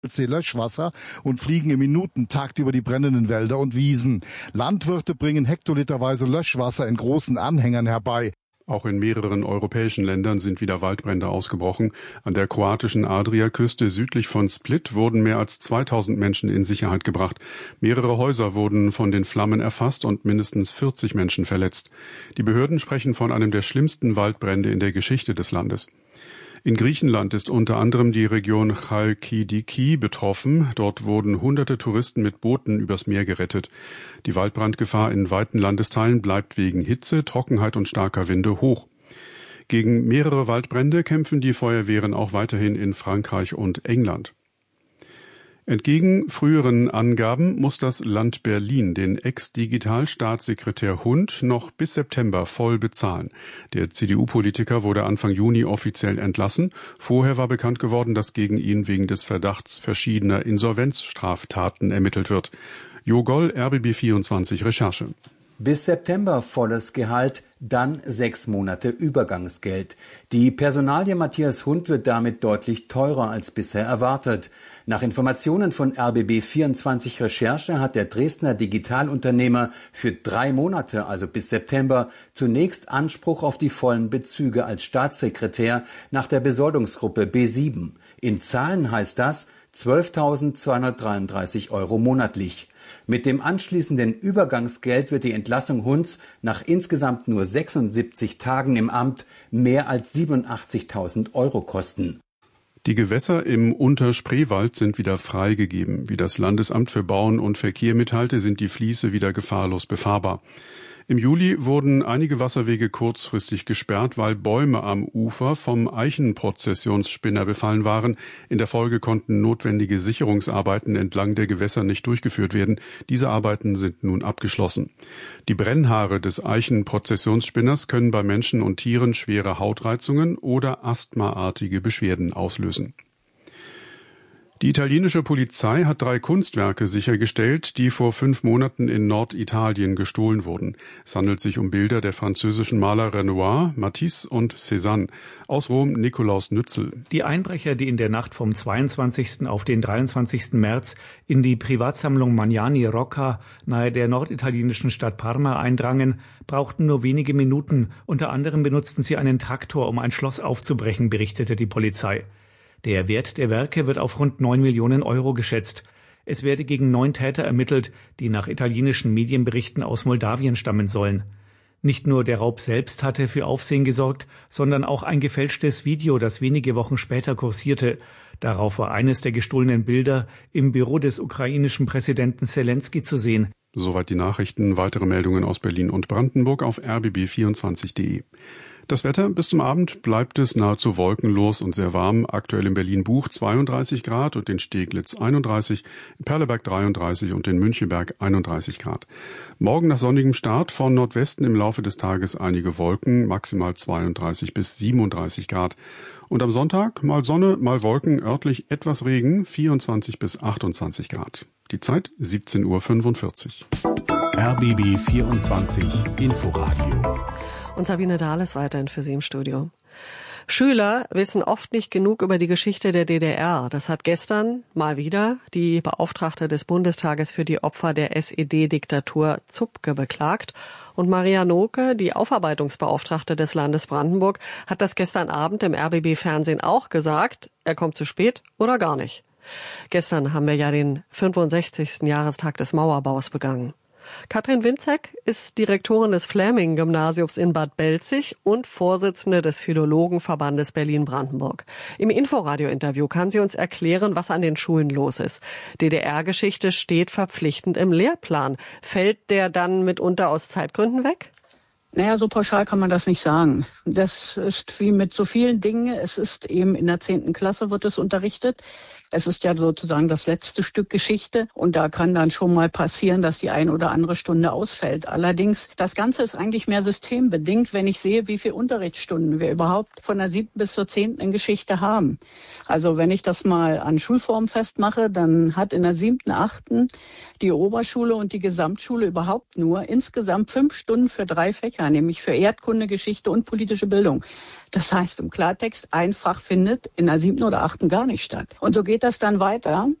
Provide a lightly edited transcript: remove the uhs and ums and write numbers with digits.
Löschwasser und fliegen im Minutentakt über die brennenden Wälder und Wiesen. Landwirte bringen hektoliterweise Löschwasser in großen Anhängern herbei. Auch in mehreren europäischen Ländern sind wieder Waldbrände ausgebrochen. An der kroatischen Adriaküste südlich von Split wurden mehr als 2000 Menschen in Sicherheit gebracht. Mehrere Häuser wurden von den Flammen erfasst und mindestens 40 Menschen verletzt. Die Behörden sprechen von einem der schlimmsten Waldbrände in der Geschichte des Landes. In Griechenland ist unter anderem die Region Chalkidiki betroffen. Dort wurden hunderte Touristen mit Booten übers Meer gerettet. Die Waldbrandgefahr in weiten Landesteilen bleibt wegen Hitze, Trockenheit und starker Winde hoch. Gegen mehrere Waldbrände kämpfen die Feuerwehren auch weiterhin in Frankreich und England. Entgegen früheren Angaben muss das Land Berlin den Ex-Digitalstaatssekretär Hund noch bis September voll bezahlen. Der CDU-Politiker wurde Anfang Juni offiziell entlassen. Vorher war bekannt geworden, dass gegen ihn wegen des Verdachts verschiedener Insolvenzstraftaten ermittelt wird. Jo Goll, RBB24 Recherche. Bis September volles Gehalt, dann 6 Monate Übergangsgeld. Die Personalie Matthias Hund wird damit deutlich teurer als bisher erwartet. Nach Informationen von RBB24 Recherche hat der Dresdner Digitalunternehmer für 3 Monate, also bis September, zunächst Anspruch auf die vollen Bezüge als Staatssekretär nach der Besoldungsgruppe B7. In Zahlen heißt das 12.233 € monatlich. Mit dem anschließenden Übergangsgeld wird die Entlassung Hunds nach insgesamt nur 76 Tagen im Amt mehr als 87.000 € kosten. Die Gewässer im Unterspreewald sind wieder freigegeben. Wie das Landesamt für Bauen und Verkehr mitteilte, sind die Fließe wieder gefahrlos befahrbar. Im Juli wurden einige Wasserwege kurzfristig gesperrt, weil Bäume am Ufer vom Eichenprozessionsspinner befallen waren. In der Folge konnten notwendige Sicherungsarbeiten entlang der Gewässer nicht durchgeführt werden. Diese Arbeiten sind nun abgeschlossen. Die Brennhaare des Eichenprozessionsspinners können bei Menschen und Tieren schwere Hautreizungen oder asthmaartige Beschwerden auslösen. Die italienische Polizei hat 3 Kunstwerke sichergestellt, die vor 5 Monaten in Norditalien gestohlen wurden. Es handelt sich um Bilder der französischen Maler Renoir, Matisse und Cézanne. Aus Rom Nikolaus Nützel. Die Einbrecher, die in der Nacht vom 22. auf den 23. März in die Privatsammlung Magnani Rocca nahe der norditalienischen Stadt Parma eindrangen, brauchten nur wenige Minuten. Unter anderem benutzten sie einen Traktor, um ein Schloss aufzubrechen, berichtete die Polizei. Der Wert der Werke wird auf rund 9 Millionen € geschätzt. Es werde gegen 9 Täter ermittelt, die nach italienischen Medienberichten aus Moldawien stammen sollen. Nicht nur der Raub selbst hatte für Aufsehen gesorgt, sondern auch ein gefälschtes Video, das wenige Wochen später kursierte. Darauf war eines der gestohlenen Bilder im Büro des ukrainischen Präsidenten Selenskyj zu sehen. Soweit die Nachrichten. Weitere Meldungen aus Berlin und Brandenburg auf rbb24.de. Das Wetter: bis zum Abend bleibt es nahezu wolkenlos und sehr warm. Aktuell in Berlin-Buch 32 Grad und in Steglitz 31, in Perleberg 33 und in Münchenberg 31 Grad. Morgen nach sonnigem Start, von Nordwesten im Laufe des Tages einige Wolken, maximal 32 bis 37 Grad. Und am Sonntag mal Sonne, mal Wolken, örtlich etwas Regen, 24 bis 28 Grad. Die Zeit 17:45 Uhr. RBB 24 Inforadio. Und Sabine Dahl ist weiterhin für Sie im Studio. Schüler wissen oft nicht genug über die Geschichte der DDR. Das hat gestern mal wieder die Beauftragte des Bundestages für die Opfer der SED-Diktatur Zupke beklagt. Und Maria Noke, die Aufarbeitungsbeauftragte des Landes Brandenburg, hat das gestern Abend im RBB-Fernsehen auch gesagt, er kommt zu spät oder gar nicht. Gestern haben wir ja den 65. Jahrestag des Mauerbaus begangen. Katrin Winzek ist Direktorin des Fläming-Gymnasiums in Bad Belzig und Vorsitzende des Philologenverbandes Berlin-Brandenburg. Im Inforadio-Interview kann sie uns erklären, was an den Schulen los ist. DDR-Geschichte steht verpflichtend im Lehrplan. Fällt der dann mitunter aus Zeitgründen weg? Naja, so pauschal kann man das nicht sagen. Das ist wie mit so vielen Dingen. Es ist eben in der 10. Klasse wird es unterrichtet. Es ist ja sozusagen das letzte Stück Geschichte und da kann dann schon mal passieren, dass die eine oder andere Stunde ausfällt. Allerdings, das Ganze ist eigentlich mehr systembedingt, wenn ich sehe, wie viele Unterrichtsstunden wir überhaupt von der 7. bis zur 10. in Geschichte haben. Also wenn ich das mal an Schulformen festmache, dann hat in der 7., 8. die Oberschule und die Gesamtschule überhaupt nur insgesamt 5 Stunden für 3 Fächer, nämlich für Erdkunde, Geschichte und politische Bildung. Das heißt im Klartext, ein Fach findet in der 7. oder 8. gar nicht statt. Und so geht geht das dann weiter.